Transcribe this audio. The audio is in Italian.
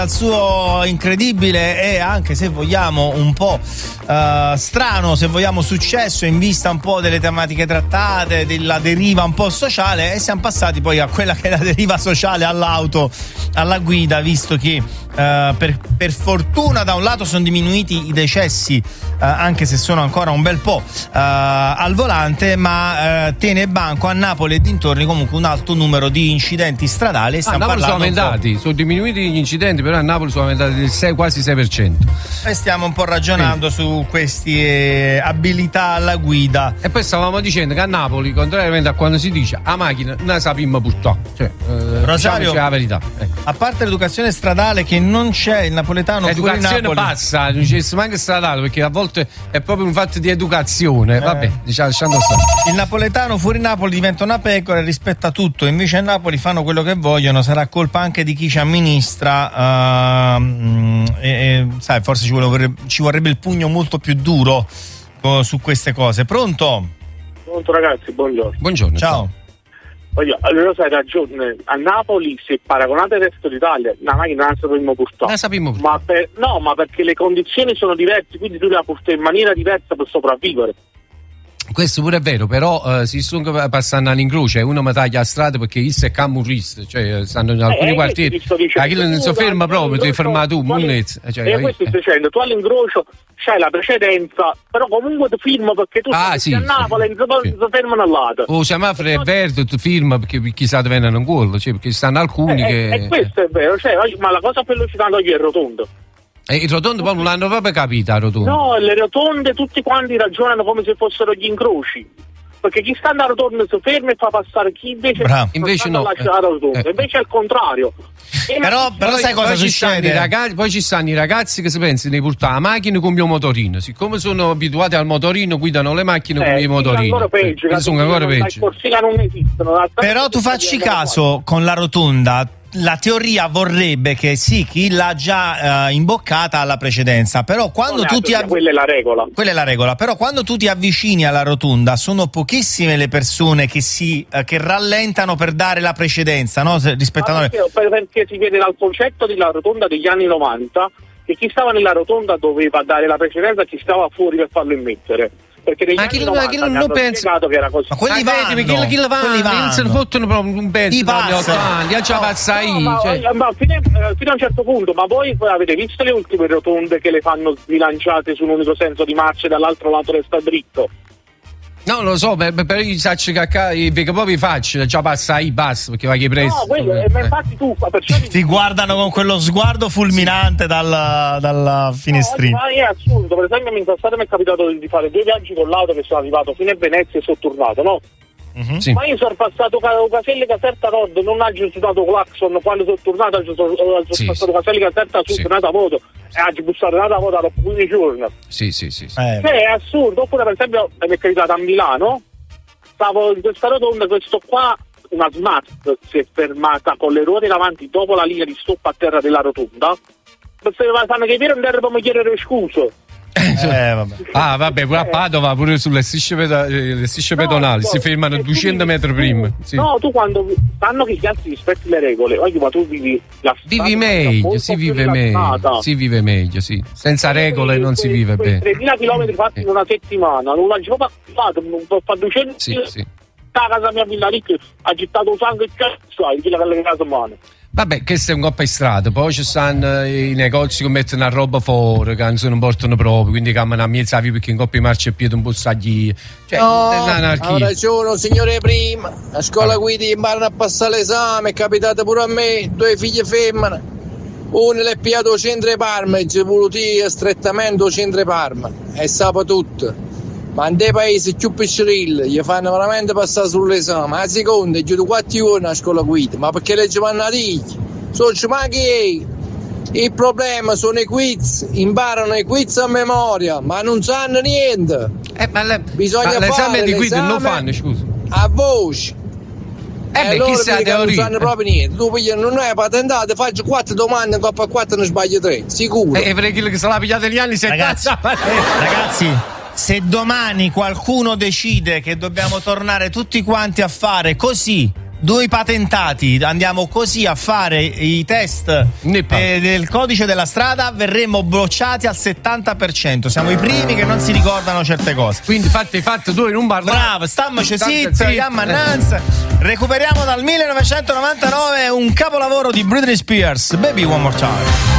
al suo incredibile e anche, se vogliamo, un po' strano, se vogliamo, successo in vista un po' delle tematiche trattate, della deriva un po' sociale, e siamo passati poi a quella che è la deriva sociale all'auto, alla guida, visto che per fortuna da un lato sono diminuiti i decessi, anche se sono ancora un bel po' al volante, ma tiene banco a Napoli e dintorni comunque un alto numero di incidenti stradali. A Napoli sono aumentati, sono diminuiti gli incidenti, però a Napoli sono aumentati del quasi 6%. E stiamo un po' ragionando su queste abilità alla guida. E poi stavamo dicendo che a Napoli, contrariamente a quando si dice a macchina non la sappiamo purtroppo, cioè, Rosario, la verità. A parte l'educazione stradale che non c'è, il napoletano fuori educazione Napoli passa, non c'è manca stradale, perché a volte è proprio un fatto di educazione. Vabbè, diciamo, lasciando stare. Il napoletano fuori Napoli diventa una pecora e rispetta tutto, invece a Napoli fanno quello che vogliono. Sarà colpa anche di chi ci amministra, sai, forse ci vorrebbe il pugno molto più duro su queste cose. Pronto? Pronto ragazzi, buongiorno. Buongiorno. Ciao. Allora sai ragione, a Napoli, se paragonate al resto d'Italia, la macchina non la sappiamo portare. La sappiamo portare. Ma perché le condizioni sono diverse, quindi tu la porti in maniera diversa per sopravvivere. Questo pure è vero, però si sono passando all'incrocio e uno mi taglia la strada perché isso è camurrista, cioè stanno in alcuni quartieri, chi non si ferma proprio, ti ferma tu, questo sto dicendo, tu all'incrocio c'hai la precedenza, però comunque ti firma perché tu sei a Napoli e si fermano al lato. O semaforo è verde, ti firma perché chissà dove vengono in quello, cioè, perché stanno alcuni che... E questo è vero, cioè, ma la cosa più allucinante oggi è il rotondo. Il rotondo poi non l'hanno proprio capito, il rotondo. No, le rotonde tutti quanti ragionano come se fossero gli incroci, perché chi sta andando a rotonda si ferma e fa passare chi invece no. lascia la rotonda, invece è il contrario. Però sai cosa succede? Poi ci stanno i ragazzi che si pensano di portare la macchina con il motorino, siccome sono abituati al motorino guidano le macchine con i motorini. Sono ancora peggio. Non esistono. Però tu facci caso, con la rotonda la teoria vorrebbe che sì, chi l'ha già imboccata alla precedenza, però quando quella è la regola. Quella è la regola, però quando tu ti avvicini alla rotonda sono pochissime le persone che rallentano per dare la precedenza, no? Rispetto a noi. Perché si vede dal concetto della rotonda degli anni 90 che chi stava nella rotonda doveva dare la precedenza a chi stava fuori per farlo immettere. Perché negli anni 90 non penso che era così. Ma quelli vanno, se ne fottono proprio un pezzo dagli 80, già passa ma fino a un certo punto. Ma voi avete visto le ultime rotonde che le fanno sbilanciate su un unico senso di marcia e dall'altro lato resta dritto? No, lo so, per io saccio che proprio faccio, già passa i basta perché va che presto. No, ma infatti tu ti guardano con quello sguardo fulminante dalla finestrina. Ma è assurdo, per esempio in passato mi è capitato di fare 2 viaggi con l'auto che sono arrivato fino a Venezia e sono tornato, no? Mm-hmm. Sì. Ma io sono passato Caselli Caserta Nord, non ho aggiustato clacson, quando sono tornato ho passato Caselli Caserta Sud, nata a moto e oggi bussare nata a moto dopo 15 giorni. Sì. È assurdo. Oppure per esempio mi è capitato a Milano, stavo in questa rotonda, questo qua, una Smart si è fermata con le ruote davanti dopo la linea di stop a terra della rotonda, perché fanno che per andare per chiedere scusa. Vabbè, pure a Padova, pure sulle strisce pedonali si fermano 200 metri prima. Sì. No, tu quando sanno che gli altri rispetti le regole, ma tu vivi la strada, si vive meglio, sì. Senza regole non si vive bene. 3.000 km fatti in una settimana, non l'ho già fatto, fa 200 sì. Da casa mia villa ricca ha gettato sangue e cazzo, quella che le case umane. Vabbè, questo è un coppa in strada, poi ci stanno i negozi che mettono la roba fuori, che non portano proprio, quindi camminano a mezza via perché in coppa in marcia e piede un po' sagli. Cioè, ha ragione, signore prima. A scuola guidi imparano a passare l'esame, è capitato pure a me, 2 figlie femmine. Uno l'è piato centro Parma e ci è voluto strettamente centro Parma, e sape tutto. Ma in dei paesi più piccoli gli fanno veramente passare sull'esame. Ma la seconda è giù 4 ore a scuola guida, ma perché le ci vanno a dire? Il problema sono i quiz, imparano i quiz a memoria, ma non sanno niente. Bisogna l'esame fare di guida non lo fanno, scusa. A voce. Chi sa teoria? Non sanno proprio niente. Tu non è patentato, faccio 4 domande, coppa 4 non sbaglio 3, sicuro. E per quello che se l'ha pigliato negli anni 70. Ragazzi, se domani qualcuno decide che dobbiamo tornare tutti quanti a fare così noi patentati andiamo così a fare i test del codice della strada, verremo bocciati al 70%. Siamo i primi che non si ricordano certe cose. Quindi fatto tu in un bar. Bravo, stammoci zitti, recuperiamo dal 1999 un capolavoro di Britney Spears, Baby One More Time.